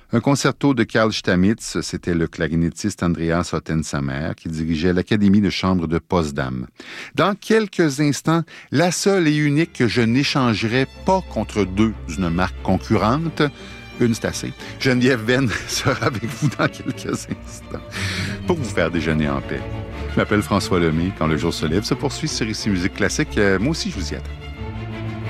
Un concerto de Carl Stamitz, c'était le clarinettiste Andreas Ottensamer qui dirigeait l'Académie de chambre de Potsdam. Dans quelques instants, la seule et unique que je n'échangerai pas contre deux d'une marque concurrente, une c'est assez. Geneviève Venn sera avec vous dans quelques instants pour vous faire déjeuner en paix. Je m'appelle François Lemay. Quand le jour se lève se poursuit sur Ici Musique Classique. Moi aussi, je vous y attends.